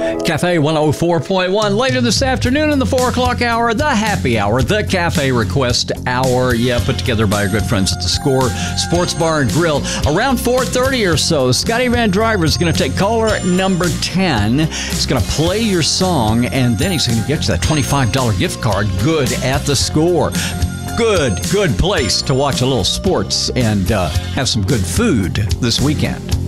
Cafe 104.1. Later this afternoon in the 4 o'clock hour, the happy hour, the Cafe Request Hour. Yeah, put together by our good friends at the Score Sports Bar and Grill. Around 4:30 or so, Scotty Van Driver is going to take caller number 10. He's going to play your song, and then he's going to get you that $25 gift card. Good at the Score. Good place to watch a little sports and have some good food this weekend.